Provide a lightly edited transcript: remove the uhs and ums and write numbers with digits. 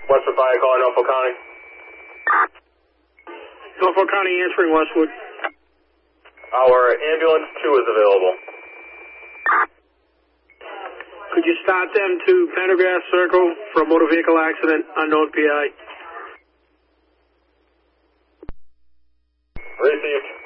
Westwood Fire calling Norfolk County. Norfolk County answering Westwood. Our ambulance 2 is available. Could you start them to Pendergrass Circle for a motor vehicle accident, unknown PI? Received.